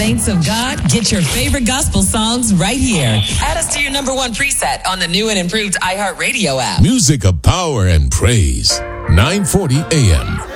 saints of God, get your favorite gospel songs right here. Add us to your number one preset on the new and improved iHeartRadio app. Music of power and praise. 940 AM.